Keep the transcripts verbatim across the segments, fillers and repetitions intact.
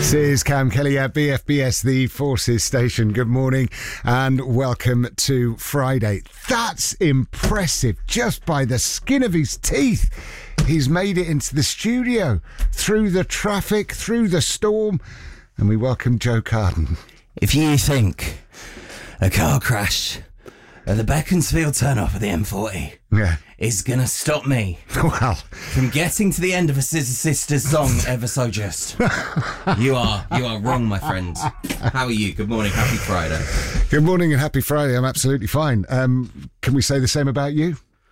This is Cam Kelly at B F B S, the Forces Station. Good morning and welcome to Friday. That's impressive. Just by the skin of his teeth, he's made it into the studio, through the traffic, through the storm, and we welcome Joe Carden. If you think a car crash at the Beaconsfield turn-off of the M forty yeah. is going to stop me well. from getting to the end of a Scissor Sisters song ever so just, you are you are wrong, my friend. How are you? Good morning. Happy Friday. Good morning and happy Friday. I'm absolutely fine. Um, can we say the same about you?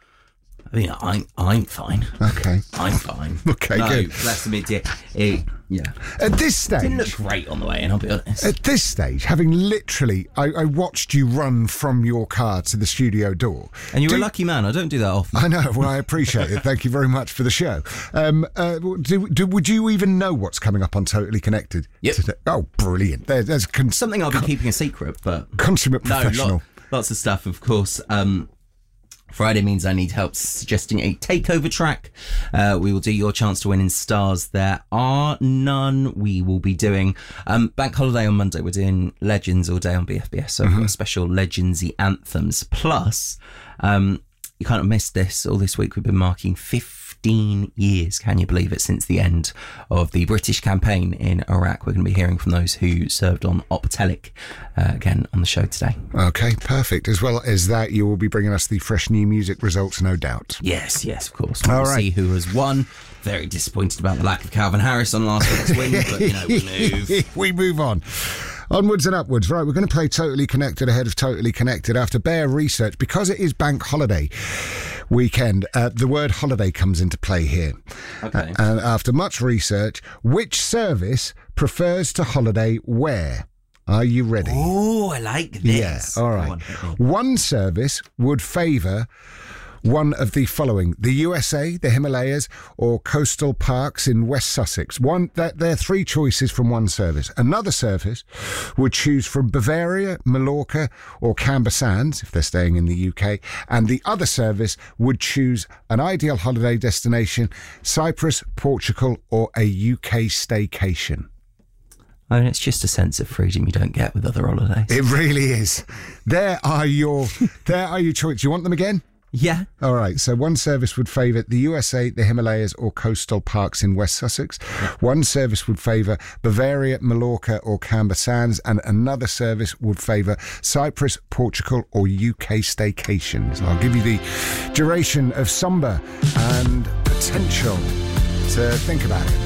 I mean, I'm, I'm fine. Okay. I'm fine. Okay, no, good. Bless me, dear. It, yeah. At this stage... Didn't look great on the way in, I'll be honest. At this stage, having literally... I, I watched you run from your car to the studio door. And you're do, a lucky man. I don't do that often. I know. Well, I appreciate it. Thank you very much for the show. Um, uh, do, do, would you even know what's coming up on Totally Connected? Yep. Today? Oh, brilliant. There, there's con- Something I'll be con- keeping a secret, but... Consummate professional. No, lot, lots of stuff, of course. Um... Friday means I need help suggesting a takeover track. Uh, we will do your chance to win in stars. There are none. We will be doing um, Bank Holiday on Monday. We're doing Legends all day on B F B S. So mm-hmm. we've got special Legendsy anthems. Plus, um, you can't have missed this. All this week we've been marking fifteen years, can you believe it, since the end of the British campaign in Iraq. We're going to be hearing from those who served on Optelic uh, again on the show today. Okay, perfect. As well as that, you will be bringing us the fresh new music results, no doubt. Yes, yes, of course. We'll All right. see who has won. Very disappointed about the lack of Calvin Harris on last week's win, but, you know, we move. We move on. Onwards and upwards. Right, we're going to play Totally Connected ahead of Totally Connected after bare research. Because it is bank holiday weekend, uh, the word holiday comes into play here. Okay. Uh, and after much research, which service prefers to holiday where? Are you ready? Oh, I like this. Yeah, all right. One service would favour one of the following: the U S A, the Himalayas, or coastal parks in West Sussex. One, that there are three choices from one service. Another service would choose from Bavaria, Mallorca, or Camber Sands, if they're staying in the U K. And the other service would choose an ideal holiday destination: Cyprus, Portugal, or a U K staycation. I mean, it's just a sense of freedom you don't get with other holidays. It really is. There are your, there are your choices. You want them again? Yeah. All right. So one service would favour the U S A, the Himalayas, or coastal parks in West Sussex. One service would favour Bavaria, Mallorca, or Camber Sands. And another service would favour Cyprus, Portugal, or U K staycations. I'll give you the duration of Sumba and potential to think about it.